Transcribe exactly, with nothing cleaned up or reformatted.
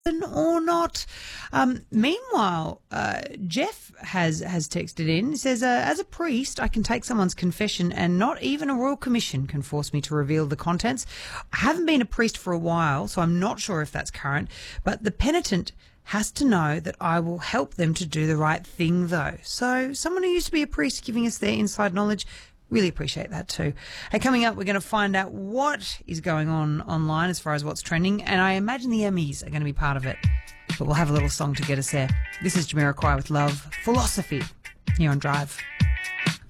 or not. Um, meanwhile, uh, Jeff has has texted in. He says, uh, as a priest, I can take someone's confession and not even a royal commission can force me to reveal the contents. I haven't been a priest for a while, so I'm not sure if that's current, but the penitent has to know that I will help them to do the right thing, though. So someone who used to be a priest giving us their inside knowledge. Really appreciate that too. Hey, coming up, we're going to find out what is going on online as far as what's trending, and I imagine the Emmys are going to be part of it. But we'll have a little song to get us there. This is Jamiroquai with Love Philosophy here on Drive.